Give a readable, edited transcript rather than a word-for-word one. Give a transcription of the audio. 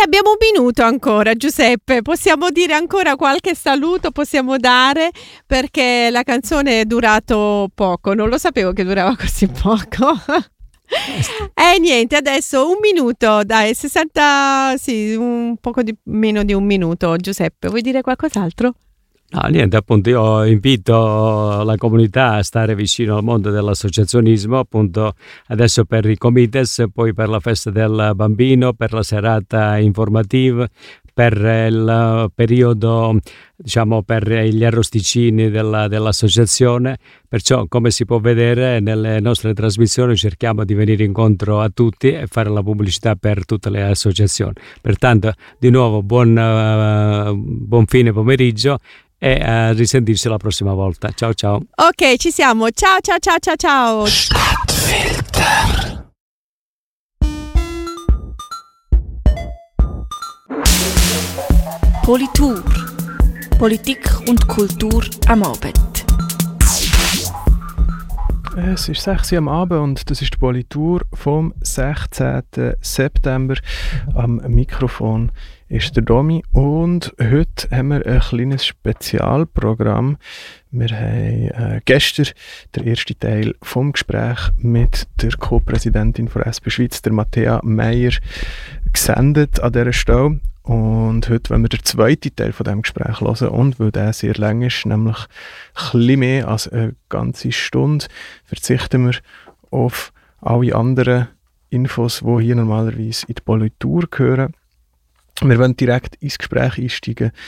abbiamo un minuto ancora, Giuseppe. Possiamo dire ancora qualche saluto, possiamo dare, perché la canzone è durato poco. Non lo sapevo che durava così poco. Niente, adesso un minuto, dai, 60, sì, un poco di meno di un minuto. Giuseppe, vuoi dire qualcos'altro? No, niente, appunto io invito la comunità a stare vicino al mondo dell'associazionismo, appunto adesso per i comites, poi per la festa del bambino, per la serata informativa, per il periodo, diciamo, per gli arrosticini dell'associazione. Perciò, come si può vedere nelle nostre trasmissioni, cerchiamo di venire incontro a tutti e fare la pubblicità per tutte le associazioni. Pertanto, di nuovo, buon fine pomeriggio e a risentirci la prossima volta. Ciao ciao. Ok, ci siamo. Ciao ciao ciao ciao ciao. Stadtfilter. Politur. Politik und Kultur am Abend. Es ist 6 Uhr am Abend und das ist die Politur vom 16. September. Am Mikrofon ist der Domi und heute haben wir ein kleines Spezialprogramm. Wir haben gestern den ersten Teil vom Gespräch mit der Co-Präsidentin von SP Schweiz, der Matthäa Meier, gesendet an dieser Stelle. Und heute wollen wir den zweiten Teil von diesem Gespräch hören. Und weil der sehr lang ist, nämlich ein bisschen mehr als eine ganze Stunde, verzichten wir auf alle anderen Infos, die hier normalerweise in die Politur gehören. Wir wollen direkt ins Gespräch einsteigen